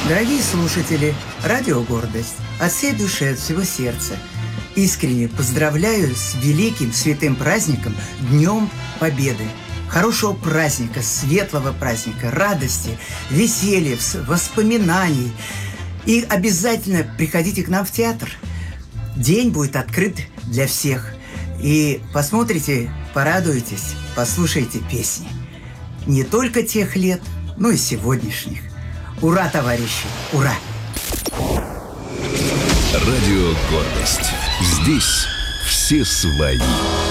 Дорогие слушатели, радио «Гордость» от всей души, от всего сердца искренне поздравляю с великим святым праздником Днем Победы. Хорошего праздника, светлого праздника, радости, веселья, воспоминаний. И обязательно приходите к нам в театр. День будет открыт для всех. И посмотрите, порадуйтесь, послушайте песни. Не только тех лет, но и сегодняшних. Ура, товарищи! Ура! Радио «Гордость». Здесь все свои.